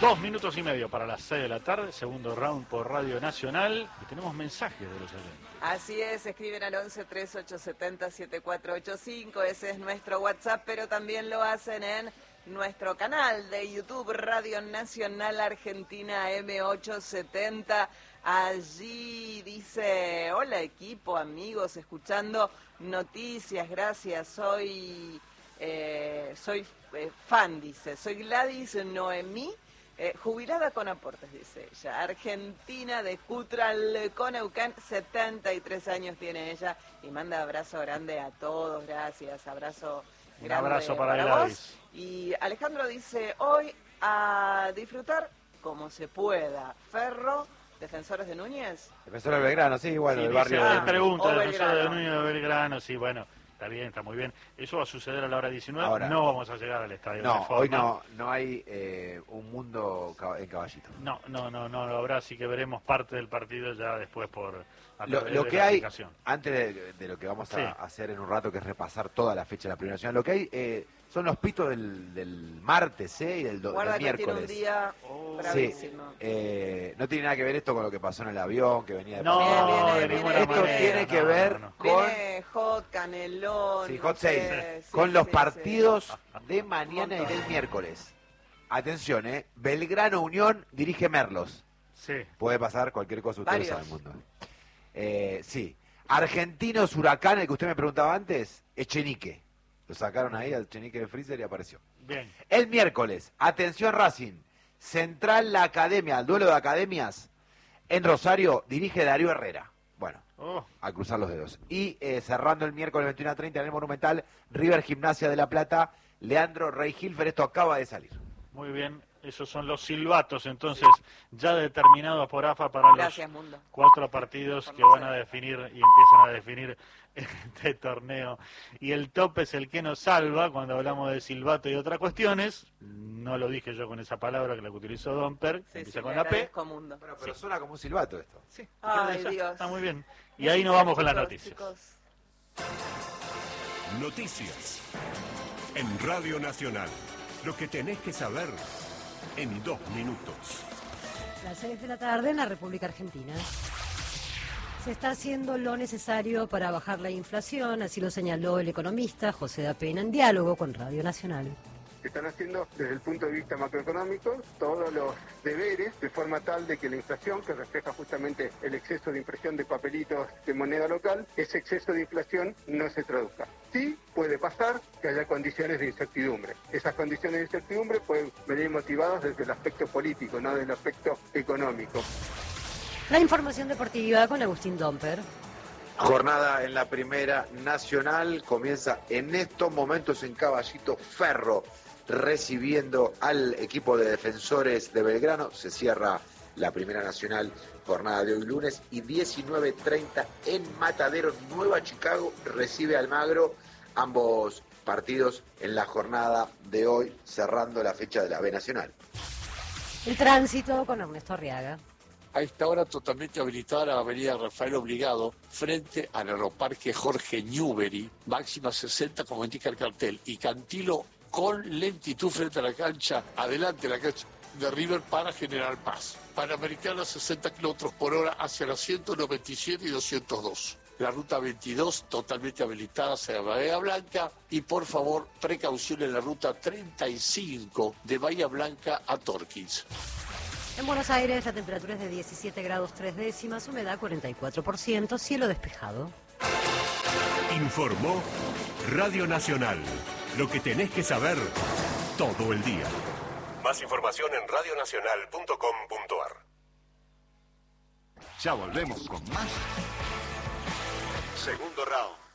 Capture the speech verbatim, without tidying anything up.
Dos minutos y medio para las seis de la tarde, segundo round por Radio Nacional, y tenemos mensajes de los oyentes. Así es, escriben al once, treinta y ocho setenta, setenta y cuatro ochenta y cinco, ese es nuestro WhatsApp, pero también lo hacen en nuestro canal de YouTube, Radio Nacional Argentina M ochocientos setenta. Allí dice, hola equipo, amigos, escuchando noticias, gracias, soy, eh, soy eh, fan, dice, soy Gladys Noemí. Eh, jubilada con aportes, dice ella. Argentina de Jutral con Neuquén, setenta y tres años tiene ella. Y manda abrazo grande a todos, gracias. Abrazo Un grande abrazo para, para Gladys. vos. Y Alejandro dice, hoy a disfrutar como se pueda. Ferro, Defensores de Núñez. Defensores de Belgrano, sí, bueno, Sí, del dice, barrio. ah, de... pregunta, O Defensor de Belgrano. Núñez de Belgrano, sí, bueno, está bien, está muy bien. Eso va a suceder a la hora diecinueve, Ahora, no vamos a llegar al estadio. No, Reforma. hoy no, no hay eh, un mundo cab- en Caballito. No, no, no, no lo habrá, así que veremos parte del partido ya después por a Lo, través lo de que la hay, aplicación. antes de, de lo que vamos a Sí. hacer en un rato, que es repasar toda la fecha de la Primera Nacional, lo que hay eh, son los pitos del, del martes eh, y del, do- Guarda del que miércoles. tiene un día Oh. bravísimo. Eh, no tiene nada que ver esto con lo que pasó en el avión, que venía de No, Bien, bien, de bien, ninguna bien. Esto manera. tiene que no, ver no, no. con, Viene Hot, Canelón. sí, no hot sé, sale, sí, con los sí, partidos sí. de mañana y montón. del miércoles. Atención, eh, Belgrano Unión dirige Merlos. Sí, Puede pasar cualquier cosa, ustedes Varios. saben, mundo. Eh, sí. Argentinos Huracán, el que usted me preguntaba antes, Echenique. Lo sacaron ahí al Echenique de Freezer y apareció. bien. El miércoles, atención Racing, Central La Academia, el duelo de academias, en Rosario, dirige Darío Herrera. Bueno, Oh, a cruzar los dedos. Y eh, cerrando el miércoles veintiuno a treinta en el Monumental, River Gimnasia de La Plata, Leandro Rey Hilfer, esto acaba de salir. muy bien. Esos son los silbatos, entonces, ya determinados por A F A para Gracias, los Mundo. cuatro partidos que van a definir y empiezan a definir este torneo. Y el tope es el que nos salva cuando hablamos de silbato y otras cuestiones. No lo dije yo con esa palabra, que la que utilizó Domper, Sí, empieza sí, con le la P. agradezco, Mundo. Bueno, pero suena como un silbato esto. Sí, Ay, ya Dios. está muy bien. Y ahí nos vamos con las noticias. Chicos. Noticias. En Radio Nacional. Lo que tenés que saber en dos minutos. Las seis de la tarde en la República Argentina. Se está haciendo lo necesario para bajar la inflación, así lo señaló el economista José da Pena en diálogo con Radio Nacional. Se están haciendo desde el punto de vista macroeconómico todos los deberes de forma tal de que la inflación, que refleja justamente el exceso de impresión de papelitos de moneda local, ese exceso de inflación no se traduzca. Sí puede pasar que haya condiciones de incertidumbre. Esas condiciones de incertidumbre pueden venir motivadas desde el aspecto político, no desde el aspecto económico. La información deportiva con Agustín Domper. Jornada en la Primera Nacional comienza en estos momentos en Caballito Ferro, recibiendo al equipo de Defensores de Belgrano. Se cierra la Primera Nacional, jornada de hoy lunes, y diecinueve treinta en Matadero, Nueva Chicago, recibe Almagro. Ambos partidos en la jornada de hoy, cerrando la fecha de la B Nacional. El tránsito con Ernesto Arriaga. A esta hora totalmente habilitada la avenida Rafael Obligado frente al aeroparque Jorge Newbery, máxima sesenta como indica el cartel, y Cantilo con lentitud frente a la cancha, adelante la cancha de River para General Paz. Panamericana sesenta kilómetros por hora hacia la ciento noventa y siete y doscientos dos. La ruta veintidós totalmente habilitada hacia Bahía Blanca y por favor precaución en la ruta treinta y cinco de Bahía Blanca a Torquins. En Buenos Aires la temperatura es de diecisiete grados tres décimas, humedad cuarenta y cuatro por ciento, cielo despejado. Informó Radio Nacional. Lo que tenés que saber todo el día. Más información en radionacional punto com punto ar. Ya volvemos con más. Segundo round.